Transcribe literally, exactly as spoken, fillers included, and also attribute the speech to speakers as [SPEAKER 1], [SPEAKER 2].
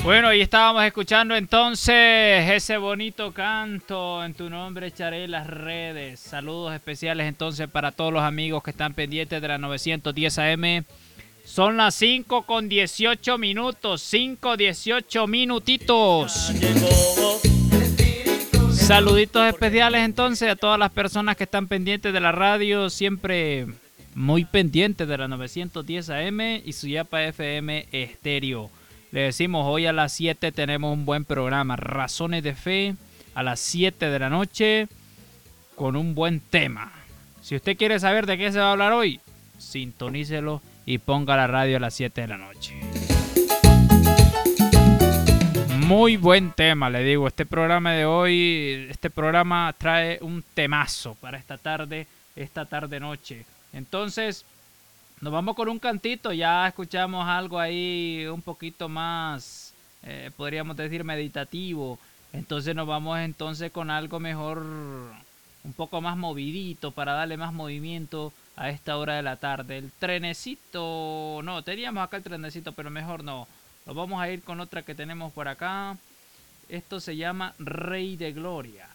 [SPEAKER 1] Bueno, y estábamos escuchando entonces ese bonito canto En tu nombre echaré las redes. Saludos especiales entonces para todos los amigos que están pendientes de la novecientos diez A M. Son las cinco con dieciocho minutos, cinco dieciocho minutitos. Saluditos especiales entonces a todas las personas que están pendientes de la radio, siempre muy pendientes de la novecientos diez A M y su Yapa F M estéreo. Le decimos, hoy a las siete tenemos un buen programa, Razones de Fe, a las siete de la noche, con un buen tema. Si usted quiere saber de qué se va a hablar hoy, sintonícelo y ponga la radio a las siete de la noche. Muy buen tema, le digo, este programa de hoy, este programa trae un temazo para esta tarde, esta tarde-noche. Entonces, nos vamos con un cantito, ya escuchamos algo ahí un poquito más, eh, podríamos decir, meditativo. Entonces nos vamos entonces con algo mejor, un poco más movidito, para darle más movimiento a esta hora de la tarde. El trenecito, no, teníamos acá el trenecito, pero mejor no. Nos vamos a ir con otra que tenemos por acá. Esto se llama Rey de Gloria.